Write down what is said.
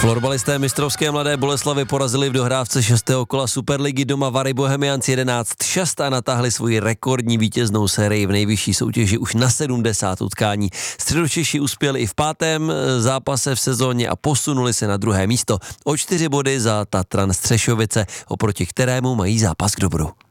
Florbalisté mistrovské Mladé Boleslavi porazili v dohrávce 6. kola Superligy doma Vary Bohemians 11-6 a natáhli svoji rekordní vítěznou sérii v nejvyšší soutěži už na 70 utkání. Středočeši uspěli i v 5. zápase v sezóně a posunuli se na 2. místo o 4 body za Tatran Střešovice, oproti kterému mají zápas k dobru.